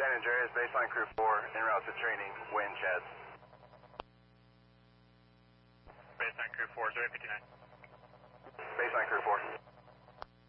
San Andreas, baseline crew 4, en route to training, wind Chad. Baseline crew 4, 059. Baseline crew 4.